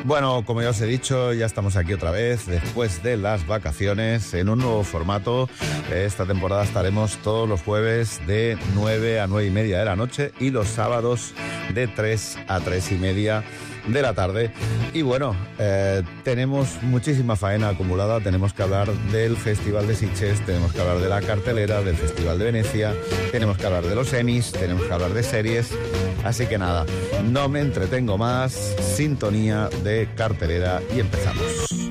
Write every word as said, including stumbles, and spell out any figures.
Bueno, como ya os he dicho, ya estamos aquí otra vez después de las vacaciones en un nuevo formato. Esta temporada estaremos todos los jueves de nueve a nueve y media de la noche y los sábados de tres a tres y media de la tarde. Y bueno, eh, tenemos muchísima faena acumulada. Tenemos que hablar del Festival de Sitges, tenemos que hablar de la cartelera del Festival de Venecia, tenemos que hablar de los Emmys, tenemos que hablar de series. Así que nada, no me entretengo más. Sintonía de cartelera y empezamos.